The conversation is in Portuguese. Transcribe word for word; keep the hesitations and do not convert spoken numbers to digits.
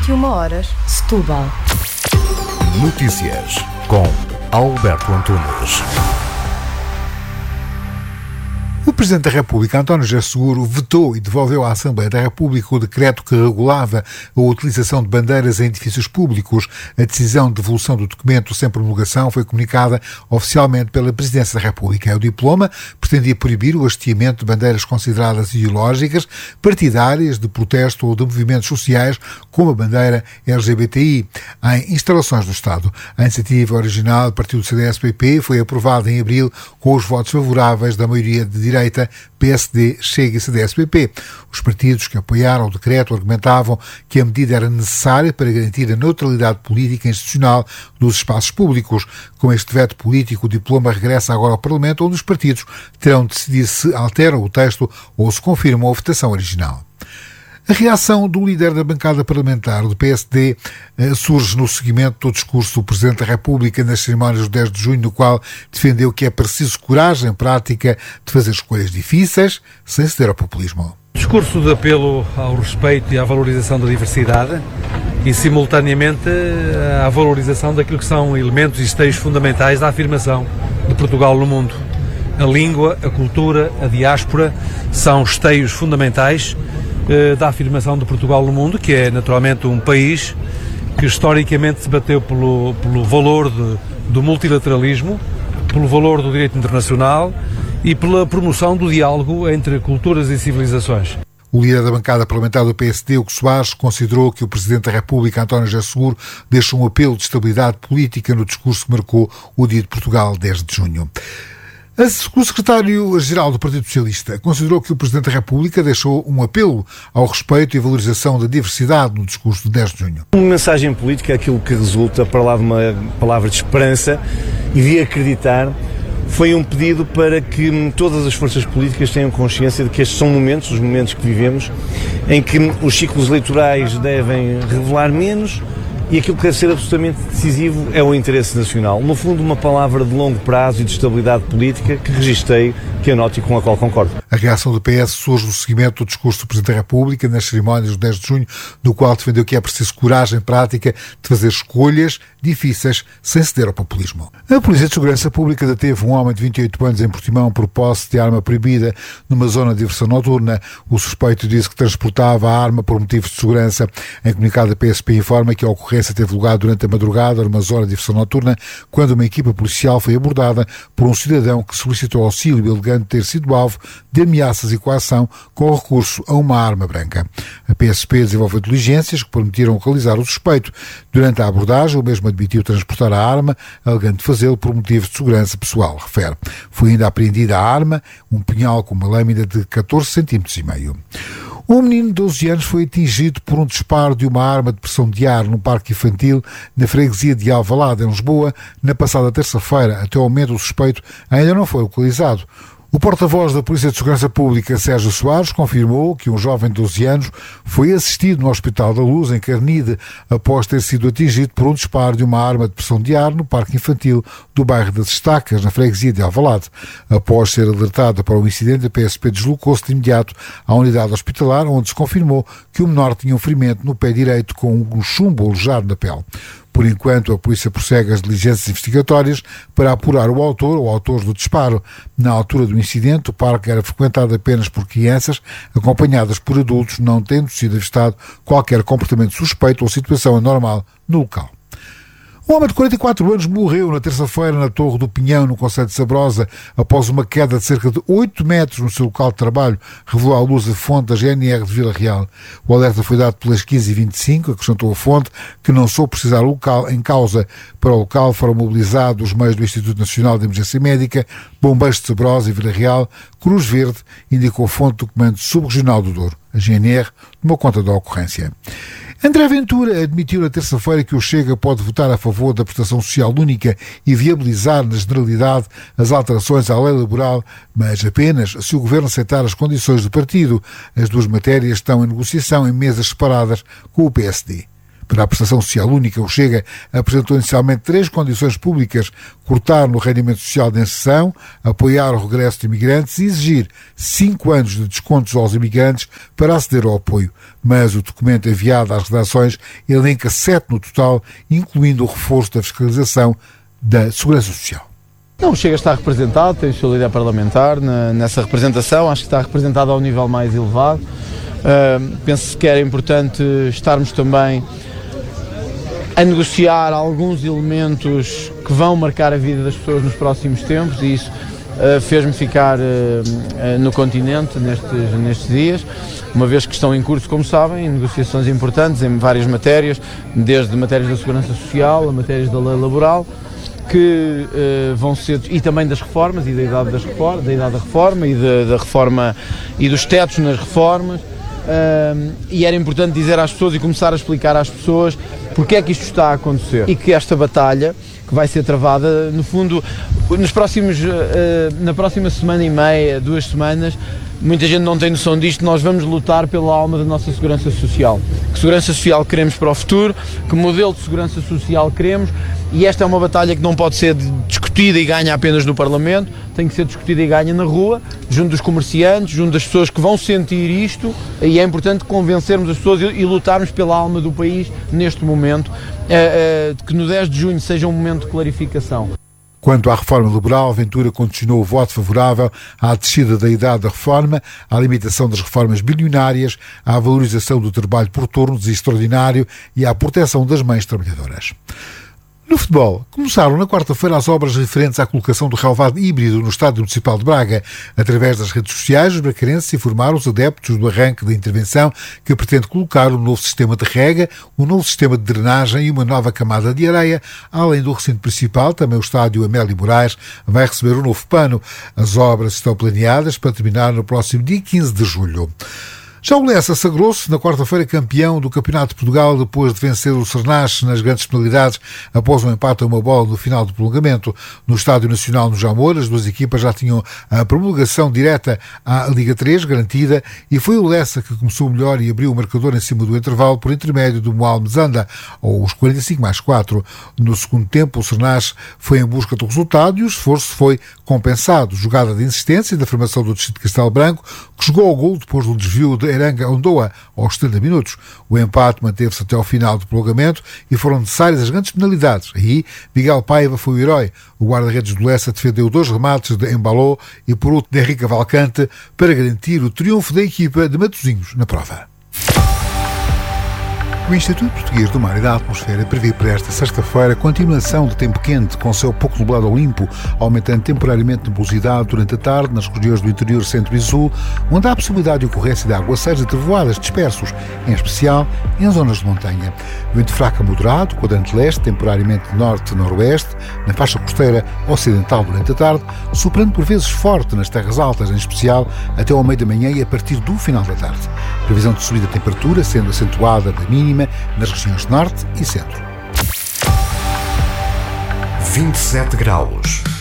vinte e uma horas, Setúbal. Notícias com Alberto Antunes. O Presidente da República, António José Seguro, vetou e devolveu à Assembleia da República o decreto que regulava a utilização de bandeiras em edifícios públicos. A decisão de devolução do documento sem promulgação foi comunicada oficialmente pela Presidência da República. O diploma pretendia proibir o hasteamento de bandeiras consideradas ideológicas, partidárias, de protesto ou de movimentos sociais, como a bandeira L G B T I, em instalações do Estado. A iniciativa original do partido C D S-P P foi aprovada em abril com os votos favoráveis da maioria de direita, P S D, Chega e C D S-P P. Os partidos que apoiaram o decreto argumentavam que a medida era necessária para garantir a neutralidade política e institucional dos espaços públicos. Com este veto político, o diploma regressa agora ao Parlamento, onde os partidos terão de decidir se alteram o texto ou se confirmam a votação original. A reação do líder da bancada parlamentar do P S D eh, surge no seguimento do discurso do Presidente da República nas cerimónias do dez de junho, no qual defendeu que é preciso coragem prática de fazer escolhas difíceis sem ceder ao populismo. Discurso de apelo ao respeito e à valorização da diversidade e, simultaneamente, à valorização daquilo que são elementos e esteios fundamentais da afirmação de Portugal no mundo. A língua, a cultura, a diáspora são esteios fundamentais da afirmação de Portugal no mundo, que é naturalmente um país que historicamente se bateu pelo, pelo valor de, do multilateralismo, pelo valor do direito internacional e pela promoção do diálogo entre culturas e civilizações. O líder da bancada parlamentar do P S D, Hugo Soares, considerou que o Presidente da República, António José Seguro, deixou um apelo de estabilidade política no discurso que marcou o Dia de Portugal, dez de junho. O secretário-geral do Partido Socialista considerou que o Presidente da República deixou um apelo ao respeito e valorização da diversidade no discurso de dez de junho. Uma mensagem política é aquilo que resulta para lá de uma palavra de esperança e de acreditar. Foi um pedido para que todas as forças políticas tenham consciência de que estes são momentos, os momentos que vivemos, em que os ciclos eleitorais devem revelar menos e aquilo que deve ser absolutamente decisivo é o interesse nacional. No fundo, uma palavra de longo prazo e de estabilidade política que registrei, que anoto e com a qual concordo. A reação do P S surge no seguimento do discurso do Presidente da República nas cerimónias do dez de junho, no qual defendeu que é preciso coragem prática de fazer escolhas difíceis sem ceder ao populismo. A Polícia de Segurança Pública deteve um homem de vinte e oito anos em Portimão por posse de arma proibida numa zona de diversão noturna. O suspeito disse que transportava a arma por motivos de segurança. Em comunicado, a P S P informa que a ocorrência teve lugar durante a madrugada numa zona de diversão noturna, quando uma equipa policial foi abordada por um cidadão que solicitou auxílio, alegando ter sido alvo de ameaças e coação com recurso a uma arma branca. A P S P desenvolveu diligências que permitiram localizar o suspeito. Durante a abordagem, o mesmo admitiu transportar a arma, alegando fazê-lo por motivos de segurança pessoal, refere. Foi ainda apreendida a arma, um punhal com uma lâmina de catorze centímetros e meio. Um menino de doze anos foi atingido por um disparo de uma arma de pressão de ar num parque infantil na freguesia de Alvalade, em Lisboa, na passada terça-feira. Até ao momento, o suspeito ainda não foi localizado. O porta-voz da Polícia de Segurança Pública, Sérgio Soares, confirmou que um jovem de doze anos foi assistido no Hospital da Luz, em Carnide, após ter sido atingido por um disparo de uma arma de pressão de ar no parque infantil do bairro das Estacas, na freguesia de Alvalade. Após ser alertada para o incidente, a P S P deslocou-se de imediato à unidade hospitalar, onde se confirmou que o menor tinha um ferimento no pé direito com um chumbo alojado na pele. Por enquanto, a polícia prossegue as diligências investigatórias para apurar o autor ou autores do disparo. Na altura do incidente, o parque era frequentado apenas por crianças, acompanhadas por adultos, não tendo sido avistado qualquer comportamento suspeito ou situação anormal no local. Um homem de quarenta e quatro anos morreu na terça-feira na Torre do Pinhão, no concelho de Sabrosa, após uma queda de cerca de oito metros no seu local de trabalho, revelou à luz a fonte da G N R de Vila Real. O alerta foi dado pelas quinze e vinte e cinco, acrescentou a fonte, que não soube precisar o local em causa. Para o local foram mobilizados os meios do Instituto Nacional de Emergência Médica, Bombeiros de Sabrosa e Vila Real, Cruz Verde, indicou a fonte do Comando Subregional do Douro. A G N R tomou conta da ocorrência. André Ventura admitiu na terça-feira que o Chega pode votar a favor da prestação social única e viabilizar, na generalidade, as alterações à lei laboral, mas apenas se o Governo aceitar as condições do partido. As duas matérias estão em negociação em mesas separadas com o P S D. Para a prestação social única, o Chega apresentou inicialmente três condições públicas: cortar no rendimento social de inserção, apoiar o regresso de imigrantes e exigir cinco anos de descontos aos imigrantes para aceder ao apoio. Mas o documento enviado às redações elenca sete no total, incluindo o reforço da fiscalização da Segurança Social. Não, o Chega está representado, tem o seu líder parlamentar na, nessa representação, acho que está representado ao nível mais elevado. Uh, penso que era importante estarmos também a negociar alguns elementos que vão marcar a vida das pessoas nos próximos tempos, e isso uh, fez-me ficar uh, uh, no continente nestes, nestes dias, uma vez que estão em curso, como sabem, negociações importantes em várias matérias, desde matérias da segurança social a matérias da lei laboral, que uh, vão ser, e também das reformas e da idade, das reformas, da, idade da reforma e da, da reforma e dos tetos nas reformas, uh, e era importante dizer às pessoas e começar a explicar às pessoas porque é que isto está a acontecer e que esta batalha que vai ser travada, no fundo, nos próximos, uh, na próxima semana e meia, duas semanas, muita gente não tem noção disto, nós vamos lutar pela alma da nossa segurança social. Que segurança social queremos para o futuro, que modelo de segurança social queremos, e esta é uma batalha que não pode ser discutida e ganha apenas no Parlamento, tem que ser discutida e ganha na rua, junto dos comerciantes, junto das pessoas que vão sentir isto, e é importante convencermos as pessoas e, e lutarmos pela alma do país neste momento, uh, uh, que no dez de junho seja um momento de clarificação. Quanto à reforma laboral, Ventura condicionou o voto favorável à descida da idade da reforma, à limitação das reformas bilionárias, à valorização do trabalho por turnos extraordinário e à proteção das mães trabalhadoras. No futebol, começaram na quarta-feira as obras referentes à colocação do relvado híbrido no Estádio Municipal de Braga. Através das redes sociais, os bracarenses informaram os adeptos do arranque da intervenção que pretende colocar um novo sistema de rega, um novo sistema de drenagem e uma nova camada de areia. Além do recinto principal, também o Estádio Amélio Moraes vai receber um novo pano. As obras estão planeadas para terminar no próximo dia quinze de julho. Já o Lessa sagrou-se na quarta-feira campeão do Campeonato de Portugal depois de vencer o Sernache nas grandes penalidades após um empate a uma bola no final do prolongamento. No Estádio Nacional no Jamor, as duas equipas já tinham a promulgação direta à Liga três garantida e foi o Lessa que começou melhor e abriu o marcador em cima do intervalo por intermédio do Mohamed Zanda, aos quarenta e cinco mais quatro. No segundo tempo, o Sernache foi em busca do resultado e o esforço foi compensado. Jogada de insistência da formação do Distrito de Castelo Branco, que chegou ao gol depois do desvio de Eranga Ondoa aos setenta minutos. O empate manteve-se até ao final do prolongamento e foram necessárias as grandes penalidades. Aí, Miguel Paiva foi o herói. O guarda-redes do Lessa defendeu dois remates de Embaló e por outro de Henrique Cavalcante para garantir o triunfo da equipa de Matosinhos na prova. O Instituto Português do Mar e da Atmosfera prevê para esta sexta-feira continuação de tempo quente, com céu pouco nublado ou limpo, aumentando temporariamente a nebulosidade durante a tarde nas regiões do interior, centro e sul, onde há a possibilidade de ocorrência de aguaceiros e trevoadas dispersos, em especial em zonas de montanha. Vento fraco a moderado, quadrante leste, temporariamente norte-noroeste, na faixa costeira ocidental durante a tarde, soprando por vezes forte nas terras altas, em especial até ao meio da manhã e a partir do final da tarde. Previsão de subida de temperatura, sendo acentuada da mínima nas regiões norte e centro. vinte e sete graus.